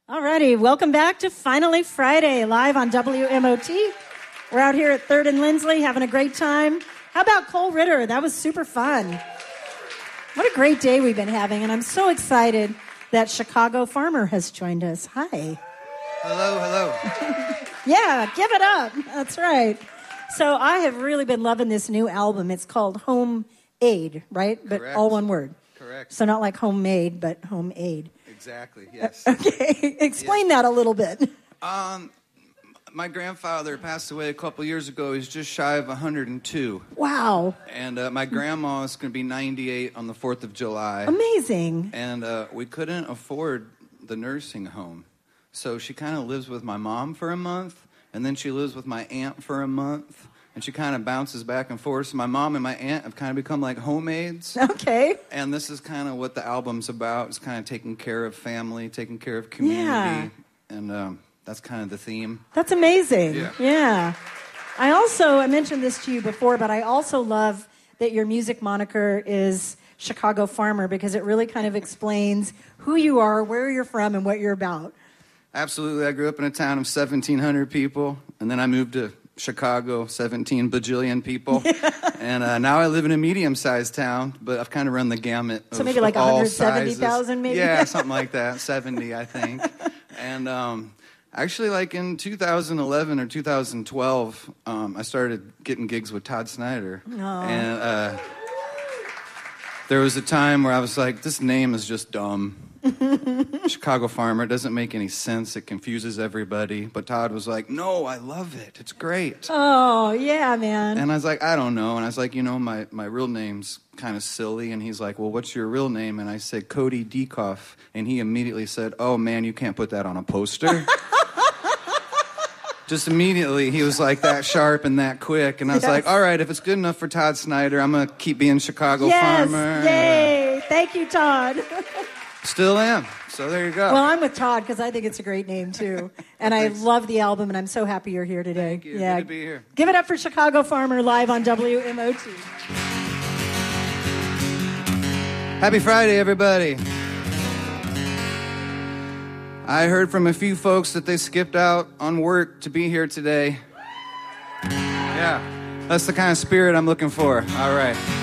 Alrighty, welcome back to Finally Friday, live on WMOT. We're out here at 3rd and Lindsley having a great time. How about Cole Ritter? That was super fun. What a great day we've been having, and I'm so excited that Chicago Farmer has joined us. Hi. Hello. Yeah, give it up. That's right. So I have really been loving this new album. It's called Home Aid, right? But Correct. all one word. Correct. So not like homemade, but home aid. Exactly, yes. Okay, explain that a little bit. My grandfather passed away a couple years ago. He's just shy of 102. Wow. And my grandma is going to be 98 on the 4th of July. Amazing. And we couldn't afford the nursing home. So she kind of lives with my mom for a month, and then she lives with my aunt for a month. And she kind of bounces back and forth. So my mom and my aunt have kind of become like homemaids. Okay. And this is kind of what the album's about. It's kind of taking care of family, taking care of community. Yeah. And that's kind of the theme. That's amazing. Yeah. I mentioned this to you before, but I also love that your music moniker is Chicago Farmer because it really kind of explains who you are, where you're from, and what you're about. Absolutely. I grew up in a town of 1,700 people, and then I moved to Chicago, 17 bajillion people. Yeah. And now I live in a medium-sized town, but I've kind of run the gamut of so maybe like 170,000 maybe? Yeah, something like that, 70, I think. And actually, like in 2011 or 2012, I started getting gigs with Todd Snyder. Aww. And there was a time where I was like, this name is just dumb. Chicago Farmer, it doesn't make any sense. It confuses everybody. But Todd was like, no, I love it. It's great. Oh, yeah, man. And I was like, I don't know. And I was like, my real name's kind of silly. And he's like, well, what's your real name? And I said, Cody Dekoff. And he immediately said, oh, man, you can't put that on a poster. Just immediately, he was like that sharp and that quick. And I was like, all right, if it's good enough for Todd Snyder, I'm going to keep being Chicago Farmer. Yay. Thank you, Todd. Still am. So there you go. Well, I'm with Todd because I think it's a great name, too. And I love the album, and I'm so happy you're here today. Thank you. Good to be here. Give it up for Chicago Farmer live on WMOT. Happy Friday, everybody. I heard from a few folks that they skipped out on work to be here today. Yeah, that's the kind of spirit I'm looking for. All right.